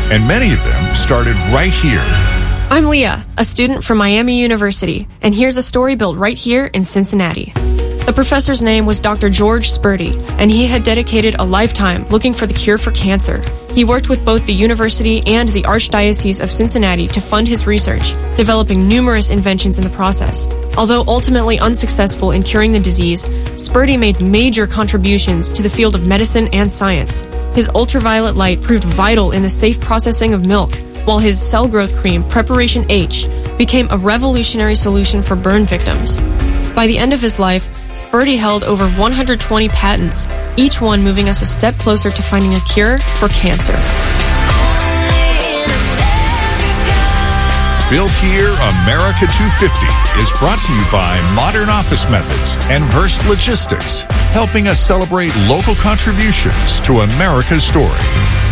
and many of them started right here. I'm Leah, a student from Miami University, and here's a story built right here in Cincinnati. The professor's name was Dr. George Spurdy, and he had dedicated a lifetime looking for the cure for cancer. He worked with both the university and the Archdiocese of Cincinnati to fund his research, developing numerous inventions in the process. Although ultimately unsuccessful in curing the disease, Spurdy made major contributions to the field of medicine and science. His ultraviolet light proved vital in the safe processing of milk, while his cell growth cream, Preparation H, became a revolutionary solution for burn victims. By the end of his life, Spurdy held over 120 patents, each one moving us a step closer to finding a cure for cancer. Built Here America 250 is brought to you by Modern Office Methods and Verst Logistics, helping us celebrate local contributions to America's story.